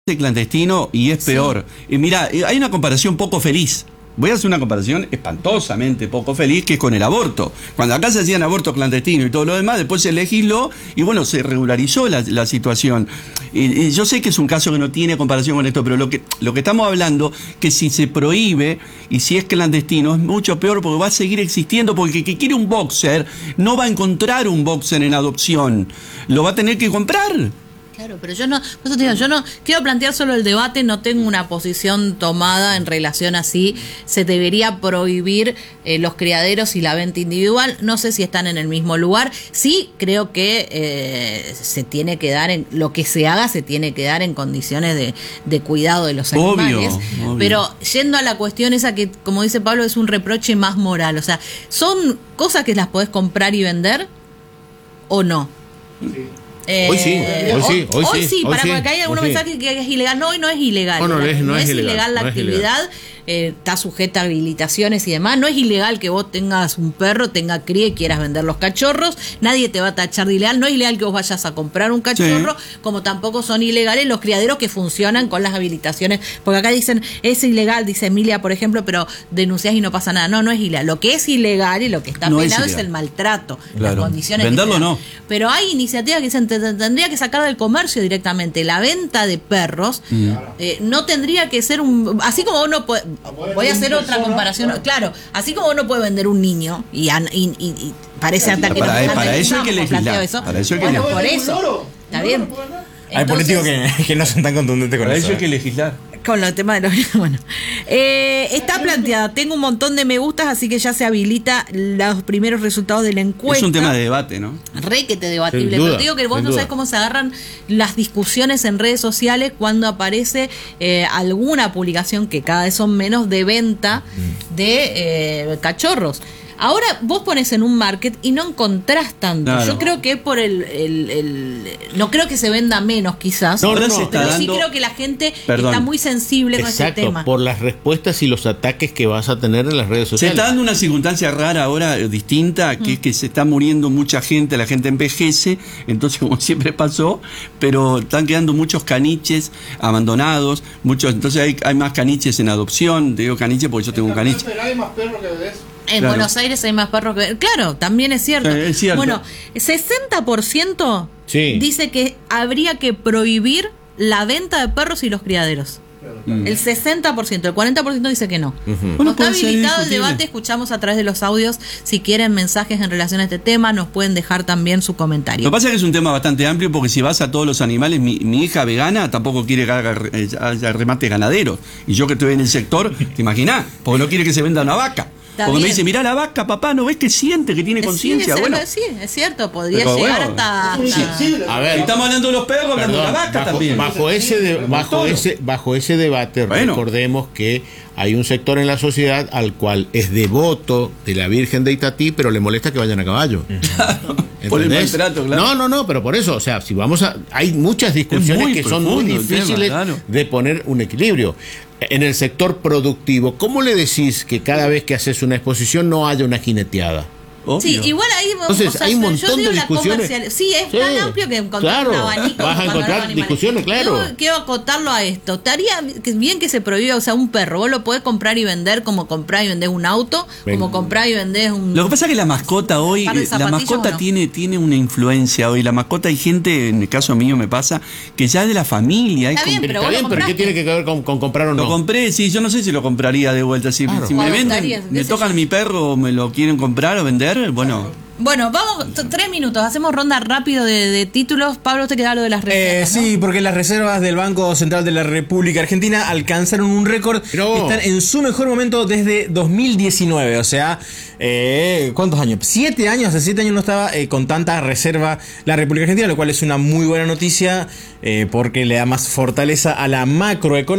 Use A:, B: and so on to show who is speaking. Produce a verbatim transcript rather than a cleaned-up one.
A: clandestino y es peor. Sí. Y mira, hay una comparación poco feliz. Voy a hacer una comparación espantosamente poco feliz, que es con el aborto. Cuando acá se hacían abortos clandestinos y todo lo demás, después se legisló y bueno, se regularizó la, la situación. Y, y yo sé que es un caso que no tiene comparación con esto, pero lo que, lo que estamos hablando, que si se prohíbe y si es clandestino, es mucho peor porque va a seguir existiendo, porque el que quiere un boxer no va a encontrar un boxer en adopción, lo va a tener que comprar.
B: Claro, pero yo no, por eso te digo, yo no quiero plantear solo el debate, no tengo una posición tomada en relación a si se debería prohibir eh, los criaderos y la venta individual. No sé si están en el mismo lugar. Sí, creo que eh, se tiene que dar, en lo que se haga, se tiene que dar en condiciones de, de cuidado de los animales. Obvio, obvio. Pero yendo a la cuestión esa que, como dice Pablo, es un reproche más moral. O sea, ¿son cosas que las podés comprar y vender o no?
C: Sí.
B: Eh,
C: hoy sí, hoy sí, hoy,
B: hoy
C: sí,
B: sí,
C: hoy
B: para
C: sí,
B: porque hay algunos mensajes sí. que es ilegal. No, hoy no es ilegal.
C: No, no, es, no,
B: no
C: es,
B: es
C: ilegal,
B: ilegal la
C: no
B: actividad,
C: es
B: eh, está sujeta a habilitaciones y demás. No es ilegal que vos tengas un perro, tenga cría y quieras vender los cachorros. Nadie te va a tachar de ilegal. No es ilegal que vos vayas a comprar un cachorro, sí. como tampoco son ilegales los criaderos que funcionan con las habilitaciones. Porque acá dicen, es ilegal, dice Emilia, por ejemplo, pero denunciás y no pasa nada. No, no es ilegal. Lo que es ilegal y lo que está no penado es, es el maltrato,
A: claro.
B: las condiciones.
A: Venderlo no.
B: Pero hay iniciativas que dicen, te, te, tendría que sacar del comercio directamente. La venta de perros mm. eh, no tendría que ser un... Así como uno puede... Voy a hacer otra comparación. Claro, así como uno puede vender un niño y, y, y, y parece hasta que...
A: Para,
B: no,
A: para eso hay que legislar.
B: Eso.
A: Para eso hay que
B: bueno,
A: legislar.
B: por eso. Está bien.
D: Hay
B: Entonces,
D: políticos que, que no son tan contundentes con
A: para
D: eso.
A: Para eso hay que legislar.
B: Con los temas de los... Bueno, eh, está planteada. Tengo un montón de me gustas, así que ya se habilita los primeros resultados de la encuesta.
A: Es un tema de debate, ¿no?
B: Re que te debatible.
D: Sin duda,
B: pero te digo que vos no
D: duda.
B: sabés cómo se agarran las discusiones en redes sociales cuando aparece eh, alguna publicación, que cada vez son menos, de venta de eh, cachorros. Ahora vos pones en un market y no encontrás tanto. Claro. Yo creo que por el, el, el... No creo que se venda menos quizás.
D: No, no, no.
B: Pero
A: dando...
B: sí creo que la gente
A: Perdón.
B: está muy sensible
D: Exacto,
B: con ese tema.
D: por las respuestas y los ataques que vas a tener en las redes sociales.
A: Se está dando una circunstancia rara ahora, distinta, que mm. es que se está muriendo mucha gente, la gente envejece, entonces como siempre pasó, pero están quedando muchos caniches abandonados, muchos, entonces hay, hay más caniches en adopción. Te digo caniche porque yo tengo un caniche.
C: Hay más perros que bebés.
B: En
A: claro.
B: Buenos Aires hay más perros que... Claro, también es cierto.
A: Sí, es cierto.
B: Bueno, sesenta por ciento
D: sí.
B: dice que habría que prohibir la venta de perros y los criaderos. Mm. El sesenta por ciento, el cuarenta por ciento dice que no. Uh-huh.
A: Bueno,
B: no está habilitado el debate, escuchamos a través de los audios. Si quieren mensajes en relación a este tema, nos pueden dejar también su comentario.
A: Lo que pasa es que es un tema bastante amplio, porque si vas a todos los animales, mi, mi hija vegana tampoco quiere que haga, haya remates ganaderos. Y yo que estoy en el sector, ¿te imaginás? Porque no quiere que se venda una vaca. Porque bien. Me dice, mirá la vaca, papá, ¿no ves que siente, que tiene conciencia?
B: Sí,
A: bueno,
B: sí, es cierto, podría
A: pero
B: llegar
A: bueno,
B: hasta... hasta...
D: A ver,
A: estamos hablando de los perros, hablando
D: perdón,
A: de la vaca
D: bajo,
A: también.
D: Bajo ese, de, bajo, ese, bajo ese debate, bueno. recordemos que hay un sector en la sociedad al cual es devoto de la Virgen de Itatí, pero le molesta que vayan a caballo.
A: Claro, por el maltrato, claro.
D: No, no, no, pero por eso, o sea, si vamos a... Hay muchas discusiones que son muy difíciles tema, claro. de poner un equilibrio. En el sector productivo, ¿cómo le decís que cada vez que haces una exposición no haya una jineteada?
B: Obvio. Sí, igual ahí
D: Entonces, o sea, hay un montón de discusiones.
B: Sí, es sí, tan amplio que encontrar
D: claro,
B: un abanico.
D: Vas a encontrar discusiones, claro.
B: Yo quiero acotarlo a esto. Estaría bien que se prohíba, o sea, un perro. Vos lo podés comprar y vender como comprar y vendés un auto, Ven. como comprar y vendés un...
A: Lo que pasa es que la mascota hoy, la mascota no? tiene, tiene una influencia hoy. La mascota, hay gente, en el caso mío me pasa, que ya es de la familia.
B: Está bien, pero,
D: Está bien, pero ¿qué tiene que ver con, con comprar o no?
A: Lo compré, sí, yo no sé si lo compraría de vuelta. Si, claro. si me venden, me tocan mi perro, me lo quieren comprar o vender, bueno...
B: Bueno, vamos, tres minutos, hacemos ronda rápido de, de títulos. Pablo, usted queda lo de las reservas.
D: Eh,
B: ¿no?
D: Sí, porque las reservas del Banco Central de la República Argentina alcanzaron un récord. Pero... Están en su mejor momento desde dos mil diecinueve, o sea, eh, ¿cuántos años? Siete años, hace siete años no estaba eh, con tanta reserva la República Argentina, lo cual es una muy buena noticia eh, porque le da más fortaleza a la macroeconomía.